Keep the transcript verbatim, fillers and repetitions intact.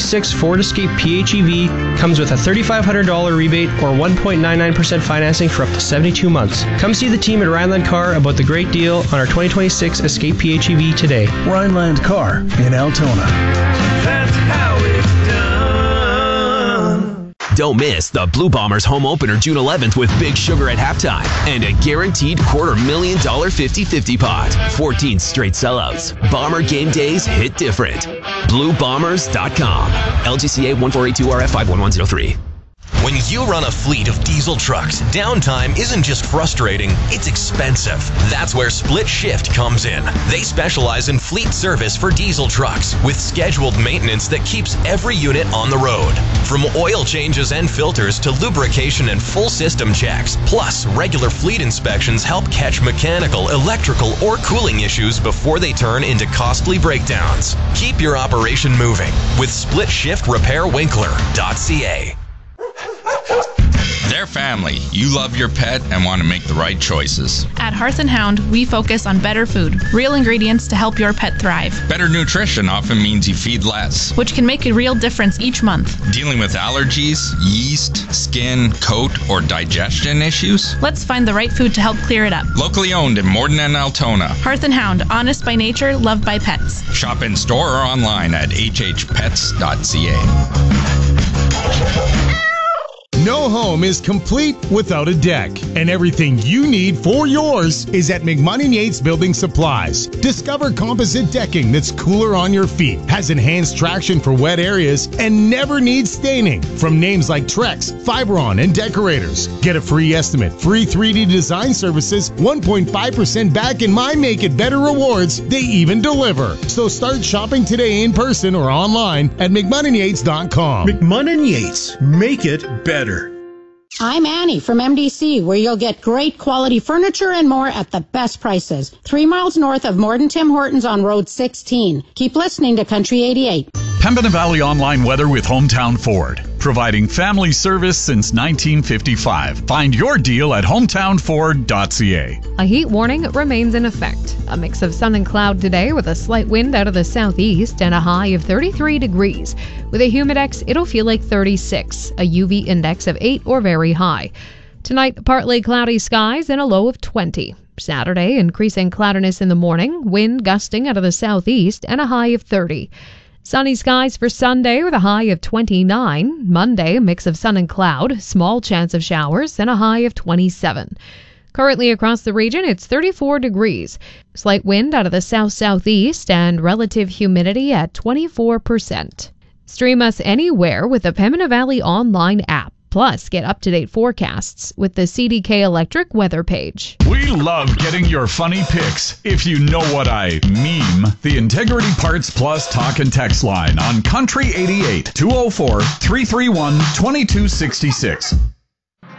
twenty-six Ford Escape P H E V comes with a three thousand five hundred dollars rebate or one point nine nine percent financing for up to seventy-two months. Come see the team at Rhineland Car about the great deal on our twenty twenty-six Escape P H E V today. Rhineland Car in Altona. That's how it's done. Don't miss the Blue Bombers home opener June eleventh with Big Sugar at halftime and a guaranteed quarter million dollar fifty-fifty pot. fourteen straight sellouts. Bomber game days hit different. blue bombers dot com. L G C A one four eight two R F five one one zero three. When you run a fleet of diesel trucks, downtime isn't just frustrating, it's expensive. That's where Split Shift comes in. They specialize in fleet service for diesel trucks with scheduled maintenance that keeps every unit on the road. From oil changes and filters to lubrication and full system checks, plus regular fleet inspections help catch mechanical, electrical, or cooling issues before they turn into costly breakdowns. Keep your operation moving with Split Shift Repair Winkler dot C A. They're family. You love your pet and want to make the right choices. At Hearth and Hound, we focus on better food, real ingredients to help your pet thrive. Better nutrition often means you feed less, which can make a real difference each month. Dealing with allergies, yeast, skin, coat, or digestion issues? Let's find the right food to help clear it up. Locally owned in Morden and Altona. Hearth and Hound, honest by nature, loved by pets. Shop in store or online at h h pets dot c a. No home is complete without a deck, and everything you need for yours is at McMunn and Yates Building Supplies. Discover composite decking that's cooler on your feet, has enhanced traction for wet areas, and never needs staining. From names like Trex, Fibron, and Decorators. Get a free estimate, free three D design services, one point five percent back, and my Make It Better rewards. They even deliver. So start shopping today in person or online at McMunn and Yates dot com. McMunn and Yates, make it better. I'm Annie from M D C, where you'll get great quality furniture and more at the best prices. Three miles north of Morden Tim Hortons on Road sixteen. Keep listening to Country eighty-eight. Pembina Valley Online Weather with Hometown Ford. Providing family service since nineteen fifty-five. Find your deal at hometown ford dot c a. A heat warning remains in effect. A mix of sun and cloud today with a slight wind out of the southeast and a high of thirty-three degrees. With a humidex, it'll feel like thirty-six, a U V index of eight or very high. Tonight, partly cloudy skies and a low of twenty. Saturday, increasing cloudiness in the morning, wind gusting out of the southeast and a high of thirty. Sunny skies for Sunday with a high of twenty-nine. Monday, a mix of sun and cloud, small chance of showers, and a high of twenty-seven. Currently across the region, it's thirty-four degrees. Slight wind out of the south-southeast and relative humidity at twenty-four percent. Stream us anywhere with the Pembina Valley Online app. Plus, get up-to-date forecasts with the C D K Electric weather page. We love getting your funny pics, if you know what I meme. The Integrity Parts Plus talk and text line on Country eighty-eight, two oh four, three three one, two two six six.